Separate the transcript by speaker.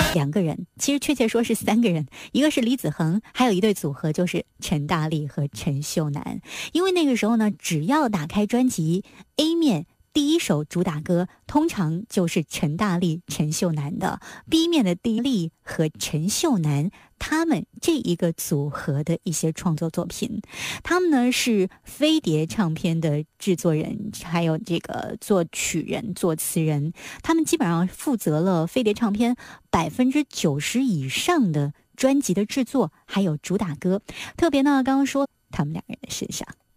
Speaker 1: 2个人，其实确切说是3个人，一个是李子恒，还有一对组合就是陈大力和陈秀楠。因为那个时候呢，只要打开专辑 A 面第一首主打歌通常就是陈大力、陈秀楠的， B 面的第一力和陈秀楠他们这一个组合的一些创作作品。他们呢是飞碟唱片的制作人，还有这个作曲人、作词人，他们基本上负责了飞碟唱片90%以上的专辑的制作，还有主打歌。特别呢，刚刚说他们2人的身上。